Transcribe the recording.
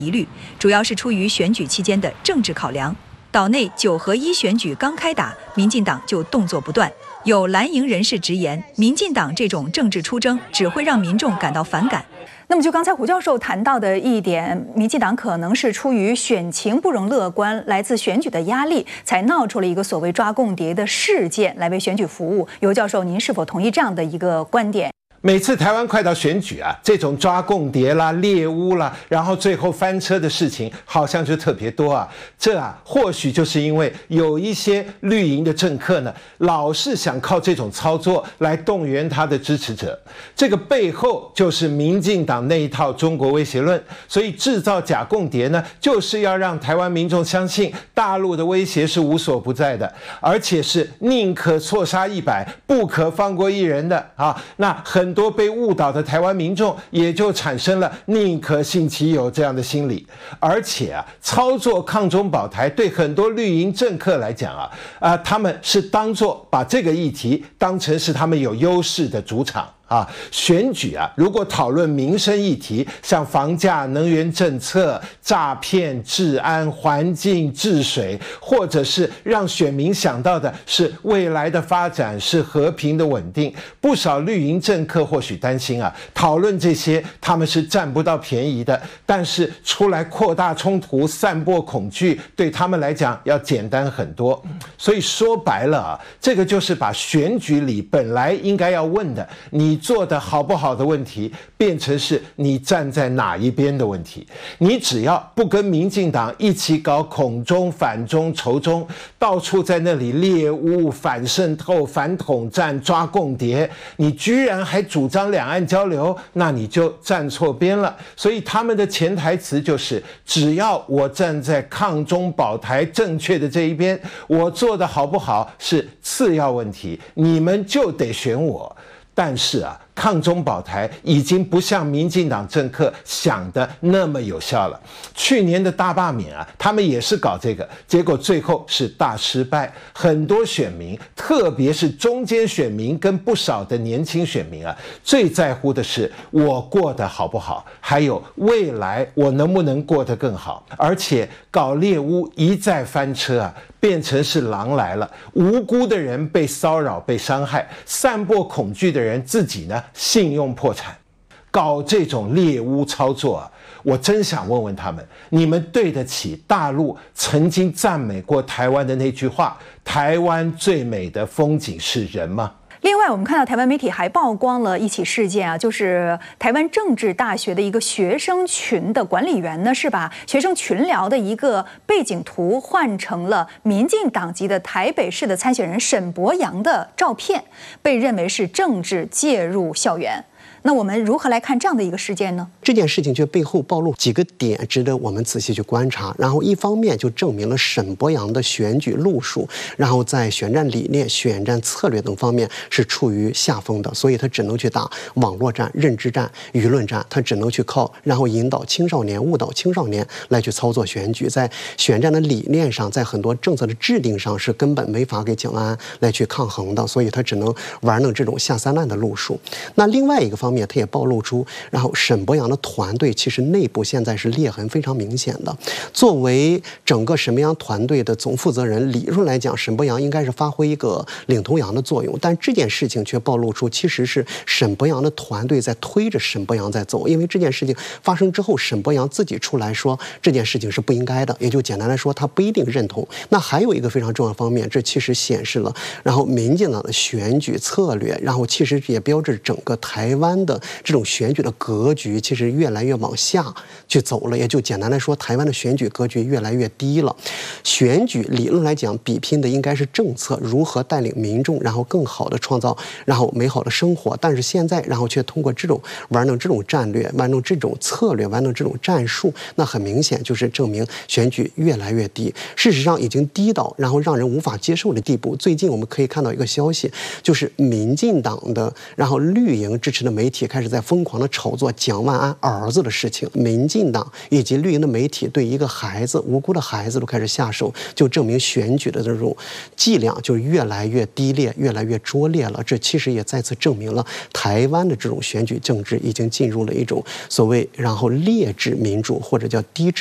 疑虑，主要是出于选举期间的政治考量。岛内9合1选举刚开打，民进党就动作不断。有蓝营人士直言，民进党这种政治出征只会让民众感到反感。那么就刚才胡教授谈到的一点，民进党可能是出于选情不容乐观，来自选举的压力，才闹出了一个所谓抓共谍的事件，来为选举服务。尤教授，您是否同意这样的一个观点？ 每次台湾快到选举啊，这种抓共谍啦、猎巫啦，然后最后翻车的事情，好像就特别多啊。这或许就是因为有一些绿营的政客呢，老是想靠这种操作来动员他的支持者。这个背后就是民进党那一套中国威胁论，所以制造假共谍呢，就是要让台湾民众相信大陆的威胁是无所不在的，而且是宁可错杀100，不可放过1人的啊。那很多被误导的台湾民众也就产生了宁可信其有这样的心理，而且操作抗中保台对很多绿营政客来讲他们是当作把这个议题当成是他们有优势的主场。选举如果讨论民生议题，像房价、能源政策、诈骗、治安、环境、治水，或者是让选民想到的是未来的发展是和平的稳定，不少绿营政客或许担心讨论这些他们是占不到便宜的，但是出来扩大冲突、散播恐惧，对他们来讲要简单很多。所以说白了这个就是把选举里本来应该要问的你做的好不好的问题，变成是你站在哪一边的问题。你只要不跟民进党一起搞恐中、反中、仇中，到处在那里猎巫、反渗透、反统战、抓共谍，你居然还主张两岸交流，那你就站错边了。所以他们的潜台词就是，只要我站在抗中保台正确的这一边，我做的好不好是次要问题，你们就得选我。但是抗中保台已经不像民进党政客想的那么有效了。去年的大罢免他们也是搞这个，结果最后是大失败。很多选民，特别是中间选民跟不少的年轻选民最在乎的是我过得好不好，还有未来我能不能过得更好。而且搞猎巫一再翻车变成是狼来了，无辜的人被骚扰、被伤害，散播恐惧的人自己呢信用破产。搞这种猎巫操作我真想问问他们，你们对得起大陆曾经赞美过台湾的那句话，台湾最美的风景是人吗？ 另外，我们看到台湾媒体还曝光了一起事件就是台湾政治大学的一个学生群的管理员呢，是把学生群聊的一个背景图换成了民进党籍的台北市的参选人沈伯洋的照片，被认为是政治介入校园。那我们如何来看这样的一个事件呢？ 这件事情却背后暴露几个点，值得我们仔细去观察。然后一方面就证明了沈伯洋的选举路数，然后在选战理念、选战策略等方面是处于下风的，所以他只能去打网络战、认知战、舆论战，他只能去靠然后引导青少年、误导青少年来去操作选举。在选战的理念上，在很多政策的制定上是根本没法给蒋万安来去抗衡的，所以他只能玩弄这种下三滥的路数。那另外一个方面，他也暴露出，然后沈伯洋的团队其实内部现在是裂痕非常明显的。作为整个沈伯洋团队的总负责人，理论来讲，沈伯洋应该是发挥一个领头羊的作用，但这件事情却暴露出，其实是沈伯洋的团队在推着沈伯洋在走。因为这件事情发生之后，沈伯洋自己出来说这件事情是不应该的，也就简单来说，他不一定认同。那还有一个非常重要的方面，这其实显示了，然后民进党的选举策略，然后其实也标志整个台湾的这种选举的格局其实越来越往下去走了。也就简单来说，台湾的选举格局越来越低了。选举理论来讲，比拼的应该是政策，如何带领民众，然后更好的创造然后美好的生活。但是现在然后却通过这种玩弄这种战略、玩弄这种策略、玩弄这种战术，那很明显就是证明选举越来越低。事实上已经低到然后让人无法接受的地步。最近我们可以看到一个消息，就是民进党的然后绿营支持的媒体开始在疯狂的炒作蒋万安儿子的事情，民进党以及绿营的媒体对一个孩子无辜的孩子都开始下手，就证明选举的这种伎俩就越来越低劣，越来越拙劣了。这其实也再次证明了台湾的这种选举政治已经进入了一种所谓劣质民主或者叫低质。